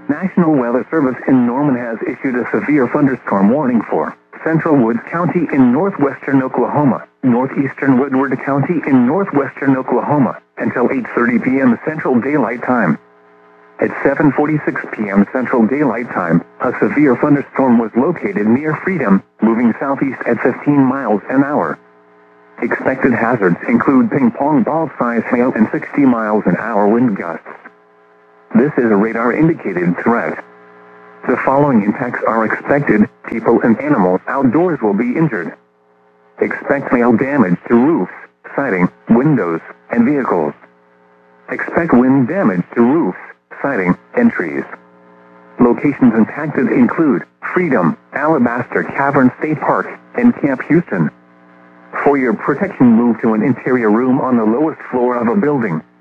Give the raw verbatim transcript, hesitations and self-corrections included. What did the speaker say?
National Weather Service in Norman has issued a severe thunderstorm warning for Central Woods County in northwestern Oklahoma, northeastern Woodward County in northwestern Oklahoma, until eight thirty p m Central Daylight Time. At seven forty-six p m Central Daylight Time, a severe thunderstorm was located near Freedom, moving southeast at fifteen miles an hour. Expected hazards include ping-pong ball-size hail and sixty miles an hour wind gusts. This is a radar-indicated threat. The following impacts are expected: people and animals outdoors will be injured. Expect hail damage to roofs, siding, windows, and vehicles. Expect wind damage to roofs, siding, and trees. Locations impacted include Freedom, Alabaster Cavern State Park, and Camp Houston. For your protection, move to an interior room on the lowest floor of a building.